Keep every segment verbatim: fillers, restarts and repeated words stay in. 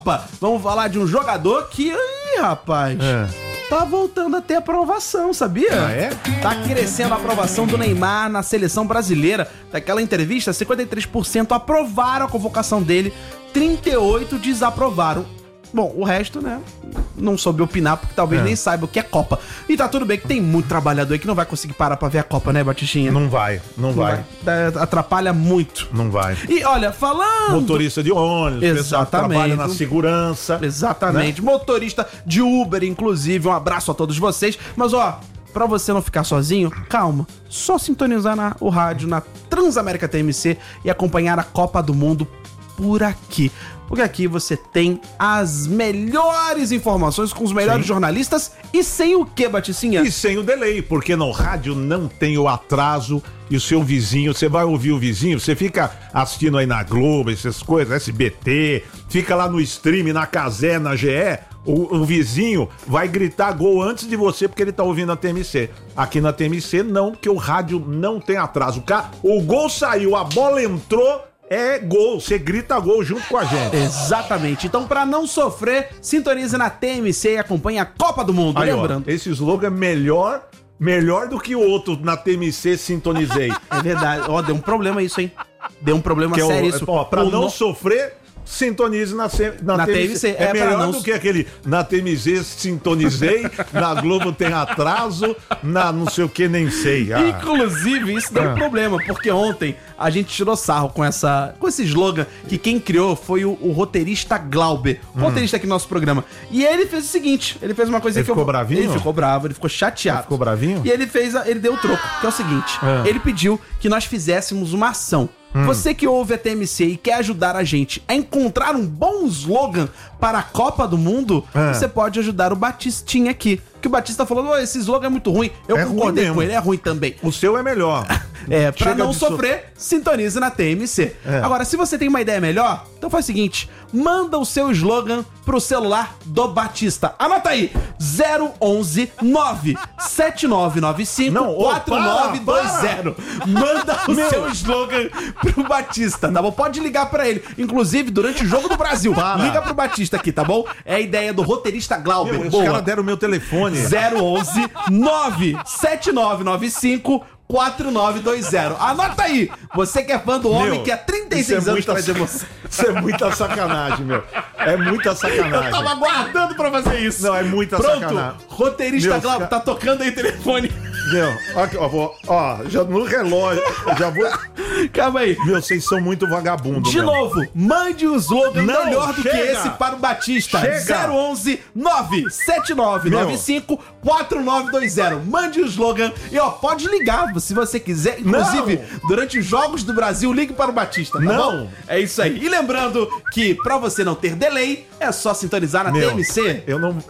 Vamos falar de um jogador que, ih, rapaz, é. tá voltando a ter aprovação, sabia? Ah, é? Tá crescendo a aprovação do Neymar na seleção brasileira. Daquela entrevista, cinquenta e três por cento aprovaram a convocação dele, trinta e oito por cento desaprovaram. Bom, o resto, né, não soube opinar, porque talvez é. nem saiba o que é Copa. E tá tudo bem que tem muito trabalhador aí que não vai conseguir parar pra ver a Copa, né, Batistinha? Não vai, não, não vai. vai. Atrapalha muito. Não vai. E olha, falando... Motorista de ônibus, pessoal que trabalha na segurança. Exatamente. Né? Motorista de Uber, inclusive. Um abraço a todos vocês. Mas, ó, pra você não ficar sozinho, calma. Só sintonizar na, o rádio na Transamérica T M C e acompanhar a Copa do Mundo por aqui. Porque aqui você tem as melhores informações com os melhores Sim. jornalistas e sem o que, Baticinha? E sem o delay, porque no rádio não tem o atraso e o seu vizinho, você vai ouvir o vizinho, você fica assistindo aí na Globo, essas coisas, S B T, fica lá no stream, na Cazé, na G E, o, o vizinho vai gritar gol antes de você porque ele tá ouvindo a T M C. Aqui na T M C não, porque o rádio não tem atraso. O gol saiu, a bola entrou, é gol, você grita gol junto com a gente. Exatamente. Então, pra não sofrer, sintonize na T M C e acompanhe a Copa do Mundo. Aí, lembrando. Ó, esse slogan é melhor, melhor do que o outro na T M C sintonizei. É verdade. Ó, deu um problema isso, hein? Deu um problema que sério é o, isso. Ó, pra o não no... sofrer, sintonize na, na, na T M C. T M C. É, é melhor não... do que aquele na T M C sintonizei, na Globo tem atraso, na não sei o que nem sei. Ah. Inclusive, isso deu ah. um problema, porque ontem a gente tirou sarro com, essa, com esse slogan que quem criou foi o, o roteirista Glauber, o hum. roteirista aqui do nosso programa. E ele fez o seguinte, ele fez uma coisa ele que ficou eu... bravinho? Ele ficou bravo, ele ficou chateado. Ele ficou bravinho? E ele fez, a, ele deu o troco, que é o seguinte, ah. ele pediu que nós fizéssemos uma ação. Hum. Você que ouve a T M C e quer ajudar a gente a encontrar um bom slogan para a Copa do Mundo, é. você pode ajudar o Batistinha aqui. Que o Batista falou, oh, esse slogan é muito ruim. Eu é concordei ruim com ele, é ruim também. O seu é melhor. É, pra Chega não sofrer, so... sintonize na T M C. É. Agora, se você tem uma ideia melhor, então faz o seguinte, manda o seu slogan pro celular do Batista. Anota aí, zero onze nove sete nove nove cinco quatro nove dois zero. Manda o Meu. seu slogan pro Batista, tá bom? Pode ligar pra ele. Inclusive, durante o Jogo do Brasil, para. liga pro Batista aqui, tá bom? É a ideia do roteirista Glauber. Meu, os caras deram o meu telefone. zero onze nove sete nove nove cinco quatro nove dois zero. Anota aí. Você que é fã do homem meu, que há trinta e seis é anos traz emoção. Isso é muita sacanagem, meu. É muita sacanagem. Eu tava aguardando pra fazer isso. Não, é muita Pronto, sacanagem. Roteirista Glauber, ca... tá tocando aí o telefone. Meu, ó, ó, ó, já no relógio, já vou... Calma aí. Meu, vocês são muito vagabundos. De mesmo. novo, mande um slogan Não, melhor do chega. que esse para o Batista. Chega. zero onze nove sete nove nove cinco quatro nove dois zero. Mande o slogan e ó, pode ligar se você quiser. Inclusive, não. durante os Jogos do Brasil, ligue para o Batista, tá não. bom? É isso aí. E lembrando que pra você não ter delay, é só sintonizar na Meu, T M C. Eu não...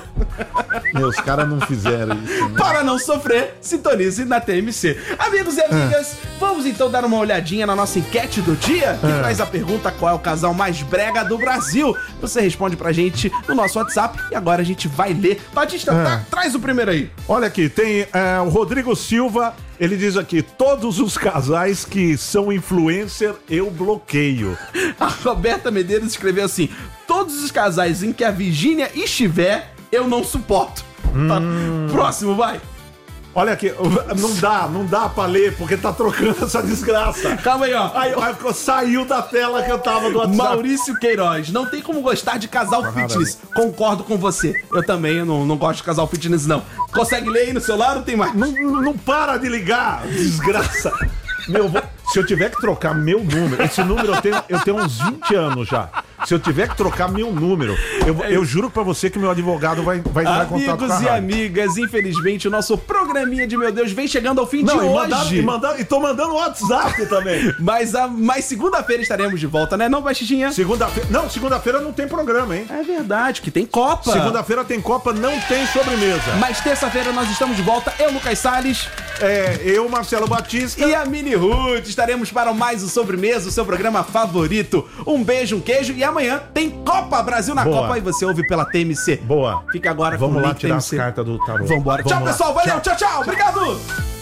Meus caras não fizeram isso, né? Para não sofrer, sintonize na T M C. Amigos e amigas, é. vamos então dar uma olhadinha na nossa enquete do dia, que é. traz a pergunta qual é o casal mais brega do Brasil. Você responde pra gente no nosso WhatsApp e agora a gente vai ler. Batista, é. tá, traz o primeiro aí. Olha aqui, tem é, o Rodrigo Silva, ele diz aqui, todos os casais que são influencer, eu bloqueio. A Roberta Medeiros escreveu assim, todos os casais em que a Virgínia estiver, eu não suporto. Hum. Tá. Próximo, vai. Olha aqui, não dá, não dá pra ler, porque tá trocando essa desgraça. Calma aí, ó. Aí, aí saiu da tela que eu tava do WhatsApp. Maurício Queiroz, não tem como gostar de casal ah, fitness. Concordo com você. Eu também eu não, não gosto de casal fitness, não. Consegue ler aí no celular ou tem mais? Não, não para de ligar, desgraça. Meu, vou, se eu tiver que trocar meu número, esse número eu tenho, eu tenho uns vinte anos já. Se eu tiver que trocar meu número, eu, eu juro pra você que meu advogado vai, vai entrar em contato com a Amigos e amigas, infelizmente o nosso programinha de Meu Deus vem chegando ao fim Não, de e hoje. Mandar, e, mandar, e tô mandando WhatsApp também. Mas, a, mas segunda-feira estaremos de volta, né não, Baixinha? Segunda-feira, não, segunda-feira não tem programa, hein? É verdade, que tem Copa. Segunda-feira tem Copa, não tem sobremesa. Mas terça-feira nós estamos de volta, eu, Lucas Salles. É, eu, Marcelo Batista. E a Mini Ruth, estaremos para mais o Sobremesa, o seu programa favorito. Um beijo, um queijo e amanhã tem Copa, Brasil na Boa. Copa e você ouve pela T M C. Boa. Fica agora Vamos com o lá link tirar T M C. as cartas do tarô. Vambora. Vamos tchau, lá. pessoal. Valeu. Tchau, tchau, tchau. Obrigado.